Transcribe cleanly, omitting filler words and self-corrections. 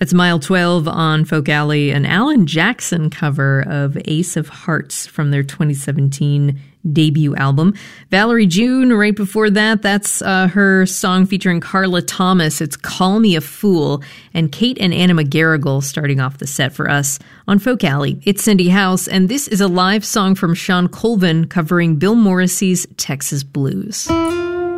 That's Mile 12 on Folk Alley, an Alan Jackson cover of Ace of Hearts from their 2017 debut album. Valerie June, right before that, that's her song featuring Carla Thomas. It's Call Me a Fool. And Kate and Anna McGarrigle starting off the set for us on Folk Alley. It's Cindy House, and this is a live song from Sean Colvin covering Bill Morrissey's Texas Blues.